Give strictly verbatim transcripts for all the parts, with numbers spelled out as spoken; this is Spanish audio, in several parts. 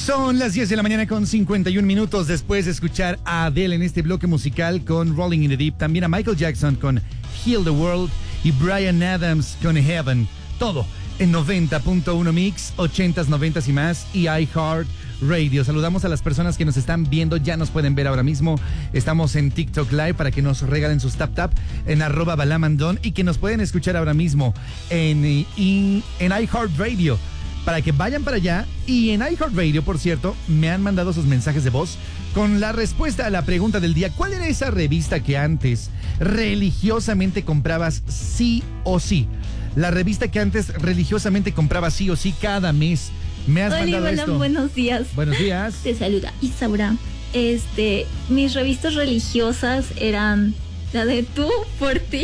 Son las diez de la mañana con cincuenta y un minutos después de escuchar a Adele en este bloque musical con Rolling in the Deep, también a Michael Jackson con Heal the World y Bryan Adams con Heaven. Todo en noventa punto uno Mix, ochentas, noventas y más y iHeart Radio. Saludamos a las personas que nos están viendo, ya nos pueden ver ahora mismo. Estamos en TikTok Live para que nos regalen sus tap tap en arroba balamandón y que nos pueden escuchar ahora mismo en, en, en iHeart Radio. Para que vayan para allá. Y en iHeartRadio, por cierto, me han mandado sus mensajes de voz con la respuesta a la pregunta del día. ¿Cuál era esa revista que antes religiosamente comprabas sí o sí? La revista que antes religiosamente comprabas sí o sí cada mes. Me has Hola, mandado hola, esto. buenos días. Buenos días. Te saluda Isaura. Este, mis revistas religiosas eran la de Tú, por ti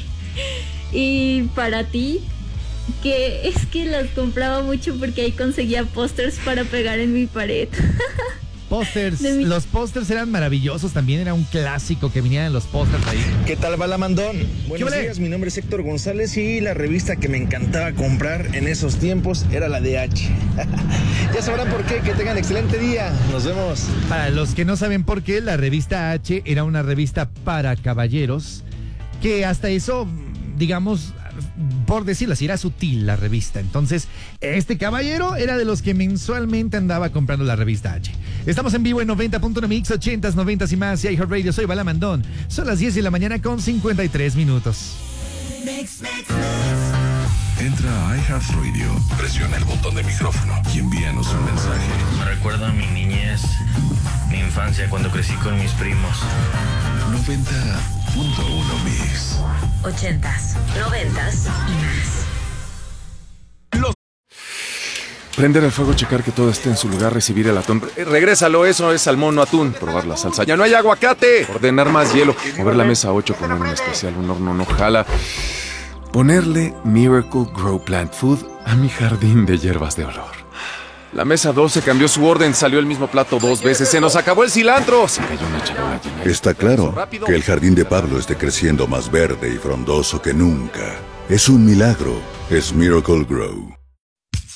y Para ti. Que es que las compraba mucho porque ahí conseguía pósters para pegar en mi pared. Pósters, mi... los pósters eran maravillosos también, era un clásico que vinieran los pósters ahí. ¿Qué tal, Balamandón? Buenos días, mi nombre es Héctor González y la revista que me encantaba comprar en esos tiempos era la de H. Ya sabrán por qué, que tengan excelente día, nos vemos. Para los que no saben por qué, la revista H era una revista para caballeros, que hasta eso, digamos, por decirlo así, era sutil la revista. Entonces, este caballero era de los que mensualmente andaba comprando la revista H. Estamos en vivo en noventa punto uno Mix, ochentas, noventas y más y iHeartRadio. Soy Balamandón. Son las diez de la mañana con cincuenta y tres minutos. Mix, mix, mix. Entra a iHeartRadio, presiona el botón de micrófono y envíanos un mensaje. Me recuerda a mi niñez, mi infancia, cuando crecí con mis primos. noventa punto uno Mix. Ochentas, noventas y más. Los... Prender el fuego, checar que todo esté en su lugar, recibir el atún. Eh, regrésalo, eso es salmón, no atún. Probar la salsa. ¡Ya no hay aguacate! Ordenar más hielo. Mover la mesa ocho, poner un especial, un horno no jala. Ponerle Miracle Grow Plant Food a mi jardín de hierbas de olor. La mesa doce cambió su orden, salió el mismo plato dos veces, se nos acabó el cilantro. Se cayó una charola llena. Está claro que el jardín de Pablo esté creciendo más verde y frondoso que nunca. Es un milagro, es Miracle Grow.